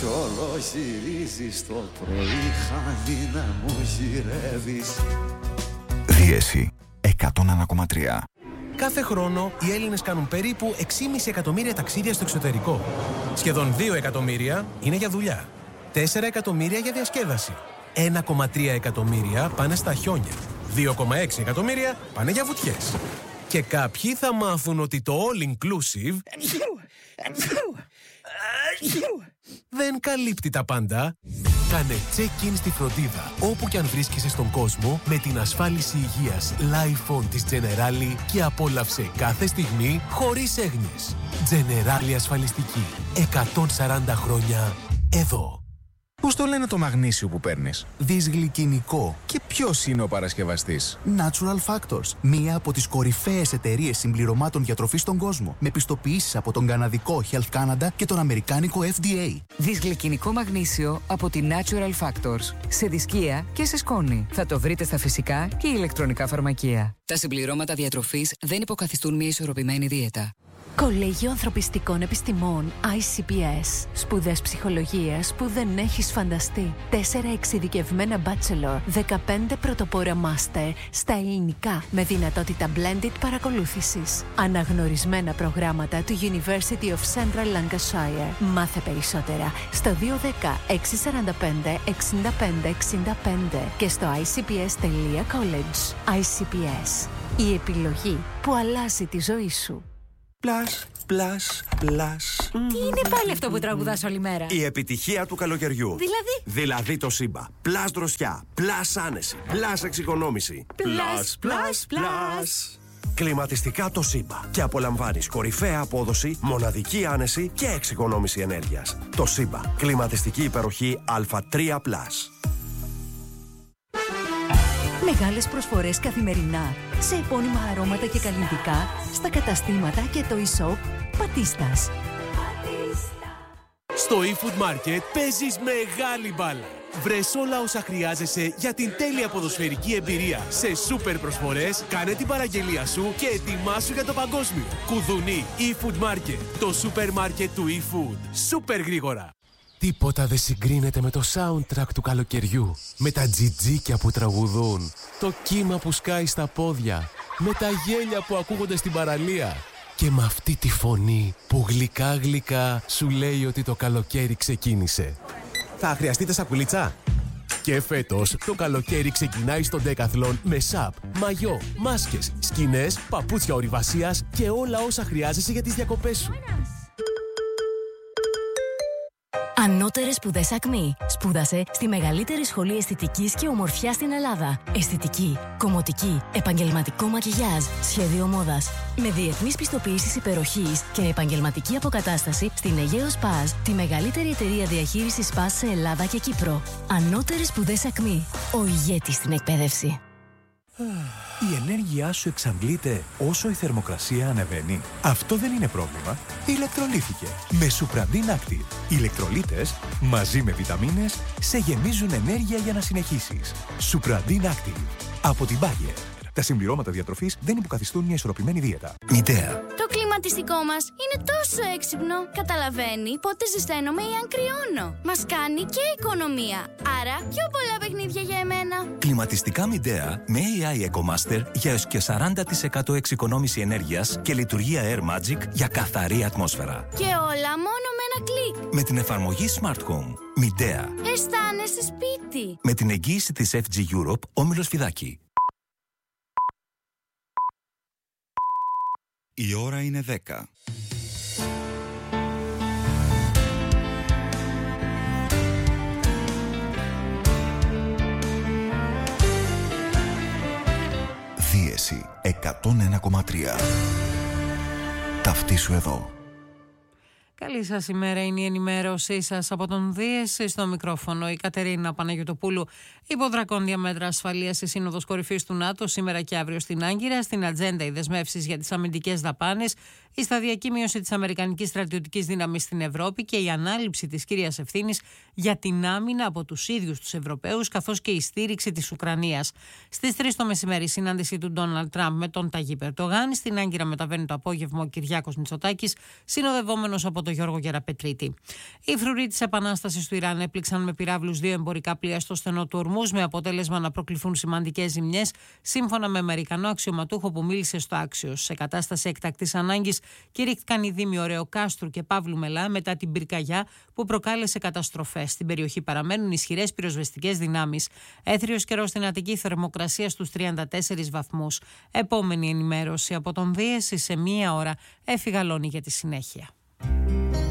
κι όλο γυρίζεις το πρωί, χάνει να μου γυρεύεις. Δίεση 101,3. Κάθε χρόνο οι Έλληνες κάνουν περίπου 6,5 εκατομμύρια ταξίδια στο εξωτερικό. Σχεδόν 2 εκατομμύρια είναι για δουλειά. 4 εκατομμύρια για διασκέδαση. 1,3 εκατομμύρια πάνε στα χιόνια. 2,6 εκατομμύρια πάνε για βουτιές. Και κάποιοι θα μάθουν ότι το all inclusive δεν καλύπτει τα πάντα. Κάνε check-in στη φροντίδα όπου και αν βρίσκεσαι στον κόσμο με την ασφάλιση υγείας Life On της Generali και απόλαυσε κάθε στιγμή χωρίς έγνοιες. Generali ασφαλιστική. 140 χρόνια εδώ. Πώς το λένε το μαγνήσιο που παίρνεις? Δυσγλυκινικό. Και ποιος είναι ο παρασκευαστής? Natural Factors. Μία από τις κορυφαίες εταιρείες συμπληρωμάτων διατροφής στον κόσμο. Με πιστοποιήσεις από τον καναδικό Health Canada και τον αμερικάνικο FDA. Δυσγλυκινικό μαγνήσιο από τη Natural Factors. Σε δισκία και σε σκόνη. Θα το βρείτε στα φυσικά και ηλεκτρονικά φαρμακεία. Τα συμπληρώματα διατροφής δεν υποκαθιστούν μια ισορροπημένη δίαιτα. Κολέγιο Ανθρωπιστικών Επιστημών ICPS. Σπουδές ψυχολογίας που δεν έχεις φανταστεί. 4 εξειδικευμένα bachelor, 15 πρωτοπόρα master στα ελληνικά με δυνατότητα blended παρακολούθησης. Αναγνωρισμένα προγράμματα του University of Central Lancashire. Μάθε περισσότερα στο 210 645 65 65 και στο icps.college. ICPS. Η επιλογή που αλλάζει τη ζωή σου. Πλάς, πλάς, πλάς. Τι είναι πάλι αυτό που τραγουδάς όλη μέρα? Η επιτυχία του καλοκαιριού. Δηλαδή το Σύμπα. Πλάς δροσιά, πλάς άνεση, πλάς εξοικονόμηση. Πλάς, πλάς, πλάς. Κλιματιστικά το Σύμπα. Και απολαμβάνεις κορυφαία απόδοση, μοναδική άνεση και εξοικονόμηση ενέργειας. Το Σύμπα. Κλιματιστική υπεροχή Α3+. Μεγάλες προσφορές καθημερινά σε επώνυμα αρώματα και καλλιτικά στα καταστήματα και το e-shop Πατίστας. Στο eFood Market παίζεις μεγάλη μπάλα. Βρες όλα όσα χρειάζεσαι για την τέλεια ποδοσφαιρική εμπειρία. Σε σούπερ προσφορές, κάνε την παραγγελία σου και ετοιμάσου για το παγκόσμιο. Κουδουνί eFood Market, το σούπερ μάρκετ του eFood. Σούπερ γρήγορα. Τίποτα δεν συγκρίνεται με το soundtrack του καλοκαιριού. Με τα τζιτζίκια που τραγουδούν, το κύμα που σκάει στα πόδια, με τα γέλια που ακούγονται στην παραλία και με αυτή τη φωνή που γλυκά γλυκά σου λέει ότι το καλοκαίρι ξεκίνησε. Θα χρειαστείτε σακουλίτσα? Και φέτος το καλοκαίρι ξεκινάει στο Decathlon με σαπ, μαγιό, μάσκες, σκηνές, παπούτσια ορειβασίας και όλα όσα χρειάζεσαι για τις διακοπές σου. Ανώτερες σπουδές Ακμή. Σπούδασε στη μεγαλύτερη σχολή αισθητικής και ομορφιάς στην Ελλάδα. Αισθητική, κομμωτική, επαγγελματικό μακιγιάζ, σχέδιο μόδας. Με διεθνείς πιστοποιήσεις υπεροχής και επαγγελματική αποκατάσταση στην Αιγαίος Παζ, τη μεγαλύτερη εταιρεία διαχείρισης Παζ σε Ελλάδα και Κύπρο. Ανώτερες σπουδές Ακμή. Ο ηγέτης στην εκπαίδευση. Η ενέργειά σου εξαντλείται όσο η θερμοκρασία ανεβαίνει. Αυτό δεν είναι πρόβλημα. Ηλεκτρολύθηκε με Supradin Active. Οι ηλεκτρολίτες μαζί με βιταμίνες σε γεμίζουν ενέργεια για να συνεχίσεις. Supradin Active από την Bayer. Τα συμπληρώματα διατροφής δεν υποκαθιστούν μια ισορροπημένη δίαιτα. Μητέα. Το κλιματιστικό μας είναι τόσο έξυπνο. Καταλαβαίνει πότε ζεσταίνομαι ή αν κρυώνω. Μας κάνει και οικονομία. Άρα πιο πολλά παιχνίδια για εμένα. Κλιματιστικά Μητέα με AI EcoMaster για έως και 40% εξοικονόμηση ενέργειας και λειτουργία Air Magic για καθαρή ατμόσφαιρα. Και όλα μόνο με ένα κλικ. Με την εφαρμογή Smart Home. Μητέα. Αισθάνεσαι σπίτι. Με την εγγύηση της FG Europe, Όμιλος Φιδάκη. Η ώρα είναι 10. Δίεση 101,3. Ταυτίσου εδώ. Καλή σας ημέρα, είναι η ενημέρωσή σας από τον Δίεση. Στο μικρόφωνο η Κατερίνα Παναγιωτοπούλου. Υπό δρακόντια μέτρα ασφαλείας η Σύνοδος Κορυφής του ΝΑΤΟ σήμερα και αύριο στην Άγκυρα. Στην ατζέντα οι δεσμεύσεις για τις αμυντικές δαπάνες, η σταδιακή μείωση της αμερικανικής στρατιωτικής δύναμης στην Ευρώπη και η ανάληψη της κύριας ευθύνης για την άμυνα από τους ίδιους τους Ευρωπαίους, καθώς και η στήριξη της Ουκρανίας. Στις 3 το μεσημέρι, η συνάντηση του Ντόναλντ Τραμπ με τον Ταγίπ Ερντογάν. Στην Άγκυρα μεταβαίνει το απόγευμα ο Κυριάκος Μητσοτάκης, συνοδευόμενος από τον τον Γιώργο Γεραπετρίτη. Οι φρουροί της Επανάστασης του Ιράν έπληξαν με πυράβλους 2 εμπορικά πλοία στο στενό του Ορμούζ, με αποτέλεσμα να προκληθούν σημαντικές ζημιές, σύμφωνα με Αμερικανό αξιωματούχο που μίλησε στο Άξιος. Σε κατάσταση έκτακτης ανάγκης κηρύχθηκαν οι δήμοι Ωρεοκάστρου και Παύλου Μελά μετά την πυρκαγιά που προκάλεσε καταστροφές. Στην περιοχή παραμένουν ισχυρές πυροσβεστικές δυνάμεις. Έθριος καιρός στην Αττική, θερμοκρασία στους 34 βαθμούς. Επόμενη ενημέρωση από τον Δίεση σε 1 ώρα. Εφηγαλώνει για τη συνέχεια.